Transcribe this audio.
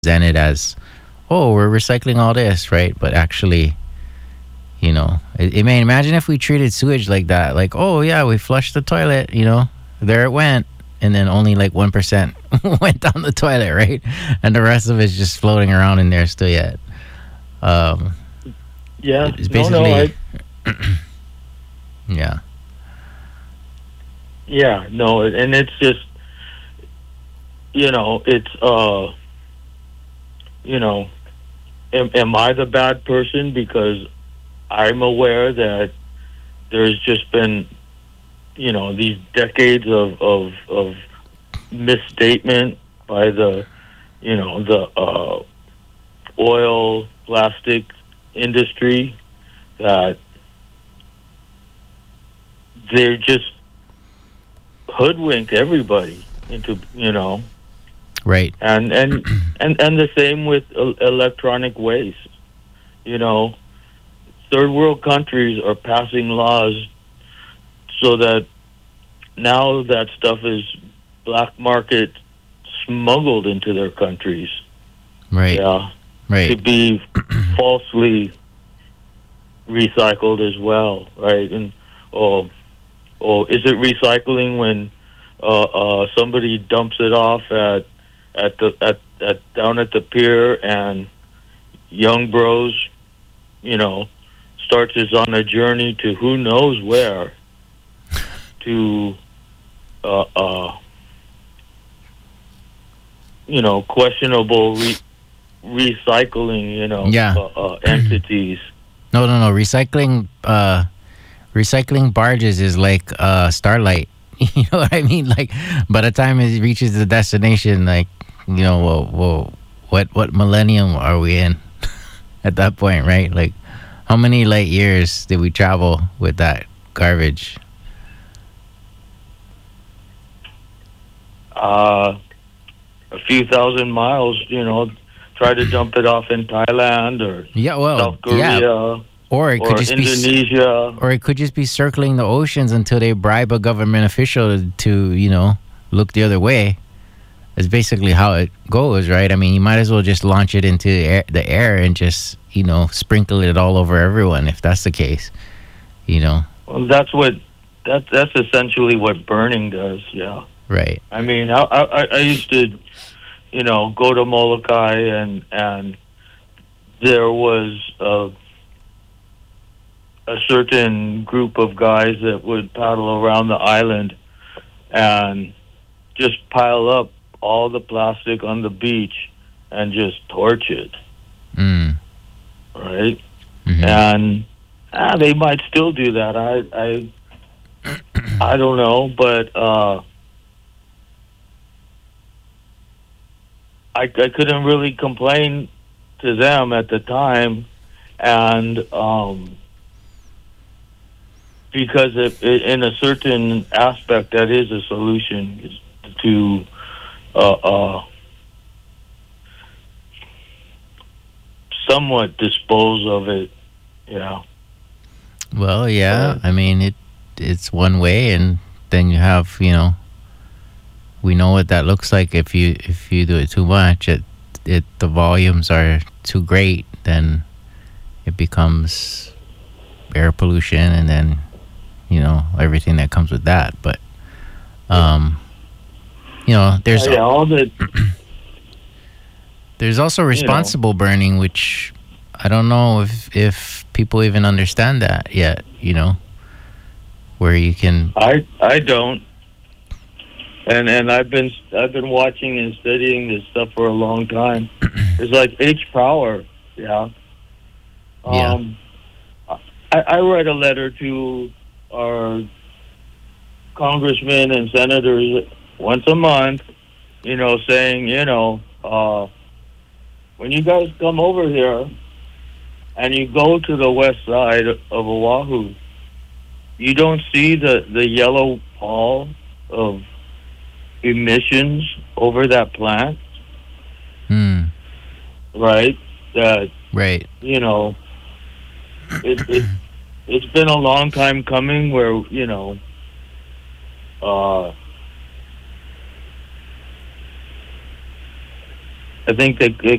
presented as, oh, we're recycling all this, right? But actually, I mean, imagine if we treated sewage like that. Like, oh, yeah, we flushed the toilet, there it went. And then only like 1% went down the toilet, right? And the rest of it's just floating around in there still yet. Um, Yeah, it's no, no, basically, yeah, yeah, no, and it's just, it's, you know, am I the bad person because I'm aware that there's just been, these decades of misstatement by the oil plastic industry that they just hoodwink everybody into right. and the same with electronic waste. you know Third world countries are passing laws so that now that stuff is black market smuggled into their countries, Right. yeah, to Right. be falsely recycled as well, right? And oh, is it recycling when somebody dumps it off at down at the pier, and young bros, you know, starts us on a journey to who knows where to uh, uh, questionable recycling, Yeah. entities. No, no, no. Recycling barges is like Starlight. You know what I mean? Like, by the time it reaches the destination, like, whoa, what millennium are we in at that point, right? Like, how many light years did we travel with that garbage? A few thousand miles, try to dump it off in Thailand or Yeah, well, South yeah. Korea Or it could or just Indonesia. or it could just be circling the oceans until they bribe a government official to, look the other way. That's basically how it goes, right? I mean, you might as well just launch it into the air and just, sprinkle it all over everyone if that's the case, Well, that's essentially what burning does. Yeah. Right. I mean, I used to, go to Molokai, and there was a certain group of guys that would paddle around the island and just pile up all the plastic on the beach and just torch it, Mm. right? Hmm. And they might still do that. I don't know, but I couldn't really complain to them at the time, and because in a certain aspect, that is a solution, is to somewhat dispose of it. Yeah. Well, yeah. I mean, it's one way, and then you have, we know what that looks like if you do it too much. The volumes are too great, then it becomes air pollution, and then everything that comes with that. But there's Yeah, all the there's also responsible burning, which I don't know if people even understand that yet. Where you can. I don't, and I've been watching and studying this stuff for a long time. It's like H power, yeah. Yeah. I write a letter to our congressmen and senators once a month, saying, when you guys come over here and you go to the west side of Oahu, you don't see the yellow pall of emissions over that plant, Hmm. right? That, Right. it's been a long time coming where, I think they